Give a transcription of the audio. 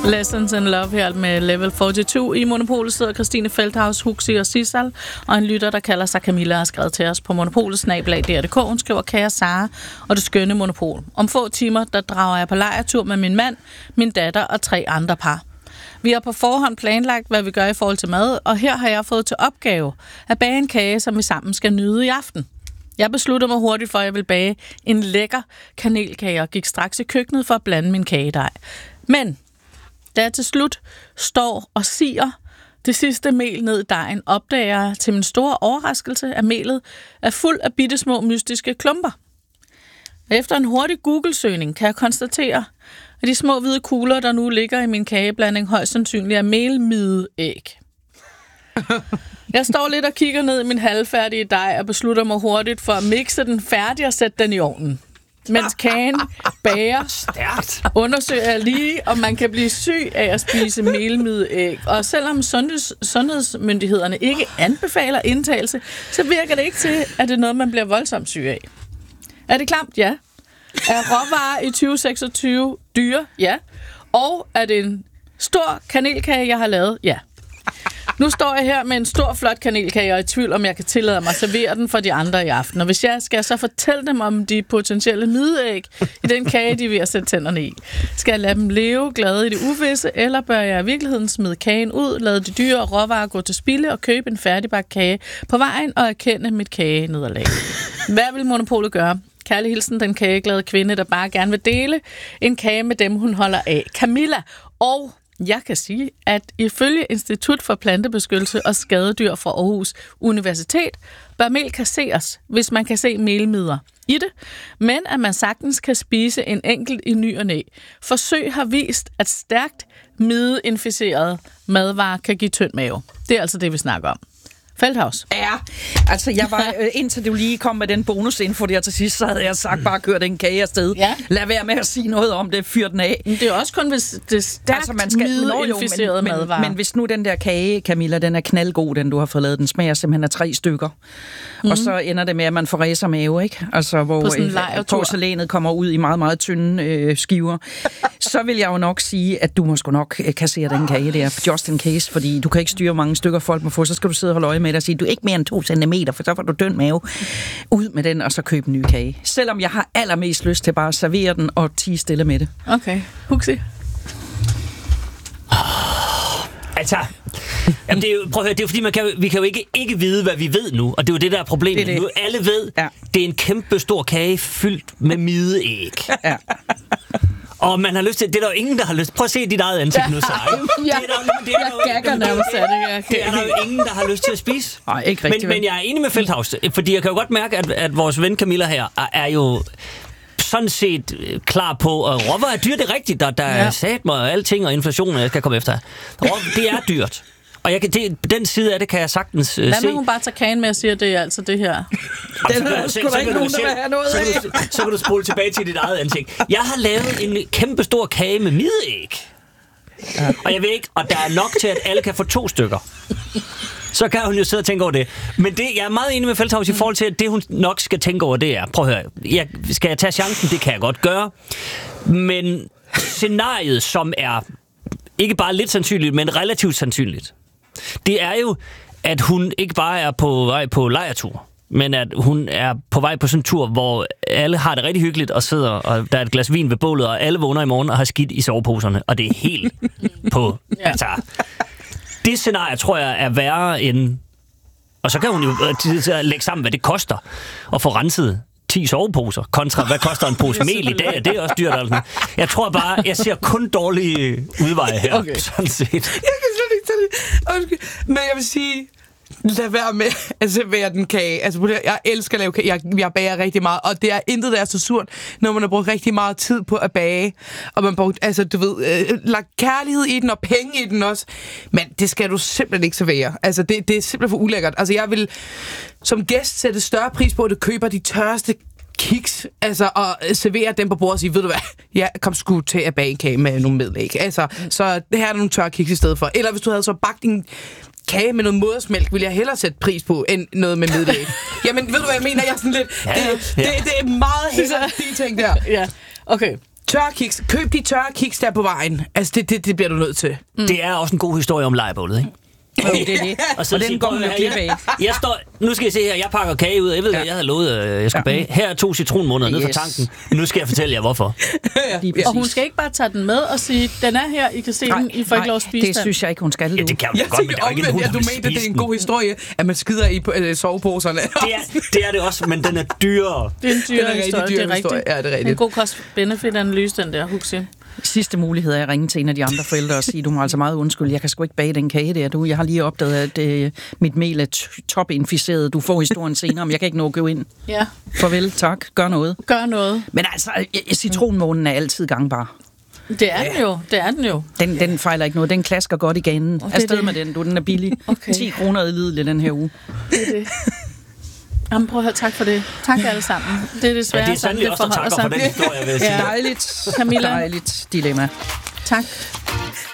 Lessons in Love her med Level 42. I Monopolet sidder Christine Feldhaus, Huxi og Sissal, og en lytter, der kalder sig Camilla, har skrevet til os på monopolet@dr.dk. Hun skriver: Kære Sara og det skønne Monopol. Om få timer, der drager jeg på lejrtur med min mand, min datter og 3 andre par. Vi har på forhånd planlagt, hvad vi gør i forhold til mad, og her har jeg fået til opgave at bage en kage, som vi sammen skal nyde i aften. Jeg besluttede mig hurtigt for, at jeg vil bage en lækker kanelkage og gik straks i køkkenet for at blande min kagedej. Men da jeg til slut står og sier det sidste mel ned i dejen, opdager jeg til min store overraskelse, at melet er fuld af bittesmå mystiske klumper. Efter en hurtig Google-søgning kan jeg konstatere, at de små hvide kugler, der nu ligger i min kageblanding, højst sandsynligt er melmideæg. Jeg står lidt og kigger ned i min halvfærdige dej og beslutter mig hurtigt for at mixe den færdig og sætte den i ovnen. Mens kagen bager, Stærkt. undersøger jeg lige, om man kan blive syg af at spise melmideæg. Og selvom sundhedsmyndighederne ikke anbefaler indtagelse, så virker det ikke til, at det er noget, man bliver voldsomt syg af. Er det klamt? Ja. Er råvarer i 2026 dyre? Ja. Og er det en stor kanelkage, jeg har lavet? Ja. Nu står jeg her med en stor, flot kanelkage og er i tvivl, om jeg kan tillade mig at servere den for de andre i aften. Og hvis jeg skal så fortælle dem om de potentielle mideæg i den kage, de er ved at sætte tænderne i. Skal jeg lade dem leve glade i det uvisse, eller bør jeg i virkeligheden smide kagen ud, lade de dyre råvarer gå til spilde og købe en færdigbagt kage på vejen og erkende mit kagenederlag? Hvad vil Monopolet gøre? Kærlig hilsen, den kageglade kvinde, der bare gerne vil dele en kage med dem, hun holder af. Camilla. Og jeg kan sige, at ifølge Institut for Plantebeskyttelse og Skadedyr fra Aarhus Universitet, bør mel kasseres, hvis man kan se melmider i det, men at man sagtens kan spise en enkelt i ny og næ. Forsøg har vist, at stærkt mideinficerede madvarer kan give tynd mave. Det er altså det, vi snakker om. Feldhaus. Ja, altså jeg var, indtil du lige kom med den bonusinfo der til sidst, så havde jeg sagt bare kør den kage afsted. Ja. Lad være med at sige noget om det, fyr den af. Men det er også kun, hvis det er stærkt midinficerede madvarer. Men hvis nu den der kage, Camilla, den er knaldgod, den du har fået lavet, den smager simpelthen af 3 stykker. Og så ender det med, at man får ræser mave, ikke? Altså hvor porcelænet kommer ud i meget, meget tynde skiver. Så vil jeg jo nok sige, at du må sgu nok kassere den kage der, just in case, fordi du kan ikke styre, hvor mange stykker folk må få, så skal du sidde og holde øje med det og sige, du er ikke mere end 2 centimeter, for så får du døn mave. Ud med den, og så køb en ny kage. Selvom jeg har allermest lyst til bare at servere den og tie stille med det. Okay. Huxi? Altså, jamen det er jo, prøv at høre, det er fordi, vi kan jo ikke vide, hvad vi ved nu, og det er jo det, der er problemet. Det. Nu alle ved, det er en kæmpe stor kage fyldt med mideæg. Ja. Og man har lyst til, det er der jo ingen, der har lyst til. Prøv at se dit eget ansigt nu, Sara. Det er der jo ingen, der har lyst til at spise. Nej, ikke rigtigt. Men jeg er enig med Feldhaus, fordi jeg kan jo godt mærke, at vores ven Camilla her er jo sådan set klar på, at råvarer er dyrt, det er rigtigt. Der er satmer og alting, og inflationen, jeg skal komme efter. Det er dyrt. Og den side af det kan jeg sagtens se. Hvad med hun bare tager kagen med og siger, at det er altså det her? Så kan du spole tilbage til dit eget ansigt. Jeg har lavet en kæmpe stor kage med mideæg. Ja. Og jeg ved ikke, og der er nok til, at alle kan få 2 stykker. Så kan hun jo sidde og tænke over det. Men jeg er meget enig med Feldhaus i forhold til, at det hun nok skal tænke over, det er, prøv at høre, skal jeg tage chancen? Det kan jeg godt gøre. Men scenariet, som er ikke bare lidt sandsynligt, men relativt sandsynligt, det er jo, at hun ikke bare er på vej på lejrtur, men at hun er på vej på sådan en tur, hvor alle har det rigtig hyggeligt og sidder, og der er et glas vin ved bålet, og alle vågner i morgen og har skidt i soveposerne, og det er helt på... Altså, det scenarie, tror jeg, er værre end... Og så kan hun jo lægge sammen, hvad det koster at få renset 10 soveposer, kontra hvad koster en pose mel i dag, det er også dyrt. Altså. Jeg tror bare, jeg ser kun dårlige udveje her, sådan set. Jeg kan slet ikke tage det. Men jeg vil sige, lad være med at servere den kage. Altså, jeg elsker at lave kage. Jeg bager rigtig meget, og det er intet, der er så surt, når man har brugt rigtig meget tid på at bage, og man brugt, altså, du ved, lagt kærlighed i den og penge i den også. Men det skal du simpelthen ikke servere. Altså, det er simpelthen for ulækkert. Altså, jeg vil som gæst sætte større pris på, at du køber de tørreste kiks, altså, og servere dem på bordet og sige, ved du hvad, jeg kom sgu til at bage en kage med nogle medlæg. Altså, så det her er nogle tørre kiks i stedet for. Eller hvis du havde så bagt en kage med noget modersmælk, ville jeg hellere sætte pris på, end noget med medlæg. Jamen, ved du hvad jeg mener? Jeg er sådan lidt... Det er meget helt de ting der. Ja, okay. Tørre kiks. Køb de tørre kiks der på vejen. Altså, det bliver du nødt til. Det er også en god historie om lejrbålet, ikke? Jo, det er det. Og så den går man glip af. Nu skal I se her, jeg pakker kage ud, jeg ved, jeg havde lovet, jeg skal bage. Her er 2 citronmåneder ned fra tanken. Nu skal jeg fortælle jer, hvorfor. Og hun skal ikke bare tage den med og sige, den er her, I kan se den, I får ikke lov at spise den. Det synes jeg ikke, hun skal. Ja, det kan hun godt, men det er ikke en hund, du mente, det er en god historie, at man skider i soveposerne. Det er det også, men den er dyrere. Det er en dyrere historie, det er rigtigt. Ja, det er rigtigt. En god cost-benefit-analyse, den der, Huxi. Sidste mulighed er at ringe til en af de andre forældre og sige, du må altså meget undskylde, jeg kan sgu ikke bage den kage der, du. Jeg har lige opdaget, at mit mel er topinficeret. Du får historien senere, men jeg kan ikke nå at gå ind. Ja. Farvel, tak. Gør noget. Gør noget. Men altså, citronmånen er altid gangbar. Det er den jo. Det er den jo. Den fejler ikke noget. Den klasker godt i ganen. Afsted med den, du. Den er billig. Okay. 10 kroner i Lidl den her uge. Det er det. Jamen, prøv at høre, tak for det. Tak alle sammen. Det er desværre det er sandelig også, der takker for den historie, vil jeg sige. Dejligt. Camilla. Dejligt dilemma. Tak.